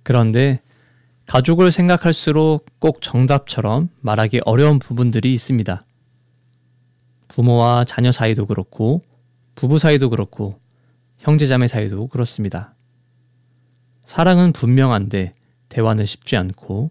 그런데 가족을 생각할수록 꼭 정답처럼 말하기 어려운 부분들이 있습니다. 부모와 자녀 사이도 그렇고 부부 사이도 그렇고 형제자매 사이도 그렇습니다. 사랑은 분명한데 대화는 쉽지 않고